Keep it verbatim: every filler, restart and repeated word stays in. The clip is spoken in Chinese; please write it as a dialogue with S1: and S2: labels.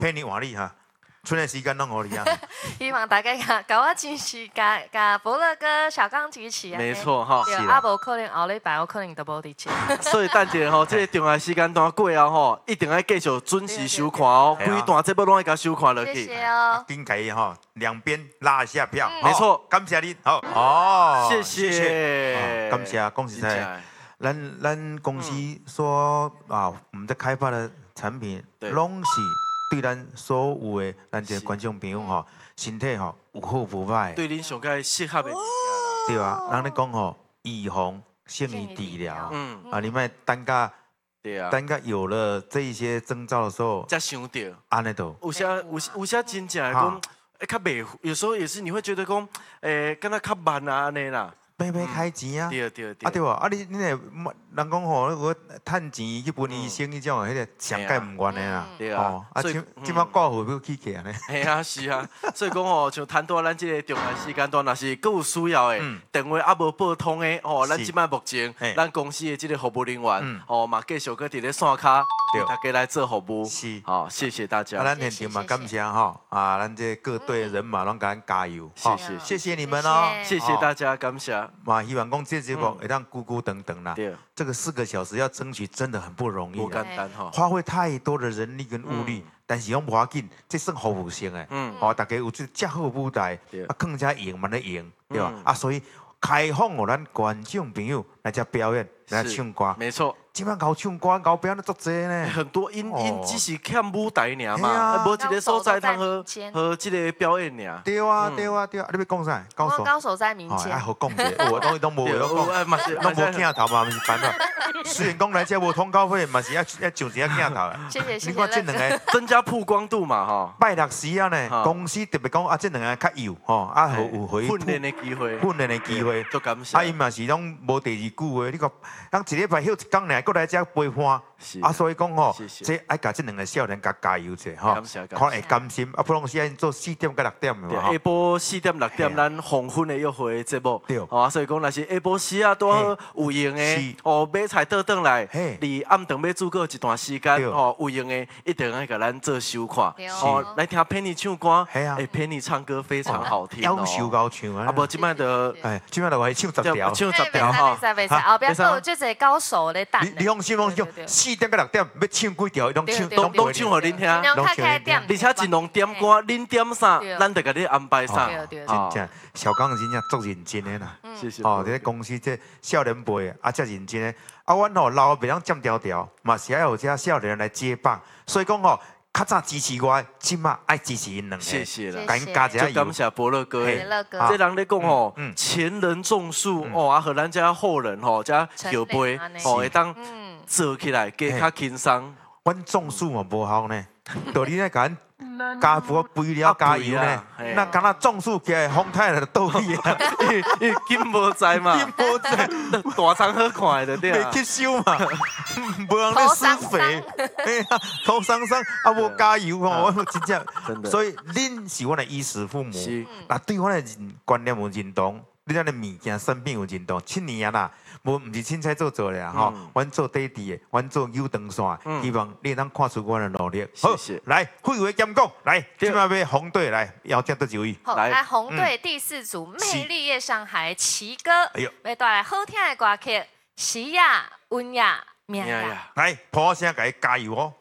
S1: 陪你换你哈，剩的时间拢互你啊。
S2: 希望大家甲甲我支持，甲甲伯乐哥、小刚支持啊。
S3: 没错哈，
S2: 对，啊无可能后礼拜我可能都无伫遮。
S3: 所以等者吼，这个重要时间段过后吼，一定要继续准时收看哦，规段节目拢要甲收看落去。
S2: 谢谢哦。
S1: 紧给哈，两边拉一下票。
S3: 没错，
S1: 感谢你，好哦，
S3: 谢谢，
S1: 感谢，恭喜在。咱咱公司所啊，我们在开发的产品，拢是对咱所有的咱这观众朋友吼，身体吼有好有坏。
S3: 对恁上介适合的。
S1: 对啊，人咧讲吼，预防胜于治疗。嗯。啊，你们等个，
S3: 对啊，
S1: 等个有了这一些征兆的时候，
S3: 才想到。
S1: 安尼都。
S3: 有些有有些真正的讲，哎，较袂，有时候也是你会觉得讲，诶，敢若较慢啊安尼啦。
S1: 慢慢开钱啊！
S3: 对对对。
S1: 啊对无？啊你你诶，人讲吼，我趁钱去分医生迄种，迄个上介唔愿的啦。
S3: 对啊。
S1: 啊，即即摆挂号要起起安尼。
S3: 系啊，是啊。所以讲吼，像谈到咱即个重要时间段，若是佫有需要的，电话啊无拨通的，吼，咱即摆目前，咱公司的即个服务人员，吼嘛继续佫伫咧线骹，大家来做服务。是。好，谢谢大家。
S1: 啊，咱现场嘛感谢吼，啊，咱这各队人马拢甲咱加油。
S3: 谢谢，
S1: 谢谢你们哦，
S3: 谢谢大家，感谢。
S1: 嘛，希望讲这节目会当咕咕等等啦。对。这个四个小时要争取真的很不容易。
S3: 不简单哈。
S1: 花费太多的人力跟物力，但是拢无要紧，这算服务性的。嗯。哦，大家有这遮好舞台，啊，更加用嘛咧用，对吧？啊，所以开放互咱观众朋友来遮表演，来唱歌。
S3: 没错。
S1: 即摆搞唱歌、搞表演足济呢。
S3: 很多因因只是欠舞台尔嘛，无一个所在通好好即个表演尔。
S1: 对啊，对啊，对啊！你要讲啥？高手。
S2: 高手在民间。
S1: 哎，好讲者，我东西都无话好讲，拢无镜头嘛，毋是办法。虽然讲来遮无通告费，嘛是要要上一下镜头的。
S2: 谢谢谢谢。
S1: 你看这两个
S3: 增加曝光度嘛，哈。
S1: 拜六时啊呢，公司特别讲啊，这两个较幼吼，啊有有回
S3: 训练的机会，
S1: 训练的机会，
S3: 都感谢。
S1: 啊，伊嘛是拢无第二句话，你讲，人一礼拜休一工呢，过来遮陪伴。啊，所以讲吼，这爱甲这两个少年加加油者吼，可能会甘心。啊，不拢时间做四点到六点的嘛。
S3: 下晡四点六点，咱黄昏的约会节目。对。啊，所以讲，若是下晡时啊，拄好有闲的，哦，买菜倒转来，离暗顿要煮过一段时间，哦，有闲的一定要甲咱做收看。哦，来听 Penny 唱歌，哎 ，Penny 唱歌非常好听哦。
S1: 要求高唱啊！
S3: 啊，无即摆的，
S1: 哎，即摆的话唱十条，
S3: 唱十条哈。
S2: 袂使袂使，后壁还有即个高手咧等。
S1: 你放心，放心。四点到六点要唱几条，拢唱
S3: 拢拢唱互恁听，而且尽量点歌，恁点啥，咱就甲你安排啥。
S1: 真正，小刚真正足认真的啦。
S3: 谢谢。
S1: 哦，这公司这少年辈啊，遮认真的。啊，阮吼老袂当占条条，嘛是要有这少年人来接棒。所以讲吼，较早支持我，即马爱支持因两个。
S3: 谢谢啦，
S1: 感加一下油。
S3: 感谢伯乐哥诶，这人咧讲吼，前人种树哦，啊，和咱遮后人吼，遮后辈吼会当。做起来加较轻松，
S1: 阮种树嘛无效呢，道理咧甲阮加补肥料加油呢，那敢若种树起来风太来就倒去啊，
S3: 伊根无在嘛，
S1: 根无在，
S3: 大肠好看的对啊，
S1: 袂吸收嘛，无人咧施肥，哎呀，头伤伤啊无加油吼，我真正，所以恁是阮的衣食父母，那对阮的观念有认同。你咱的物件、产品有认同，七年啊啦，无毋是凊彩做做咧吼，阮做短地的，阮做有长线，希望你能看出阮的努力。好，来，会为监讲，来，今摆要红队来邀请到几位？
S2: 好，来红队第四组《魅力夜上海》奇哥，要带来好听的歌曲，喜雅、温雅、明雅，
S1: 来，破声给加油哦！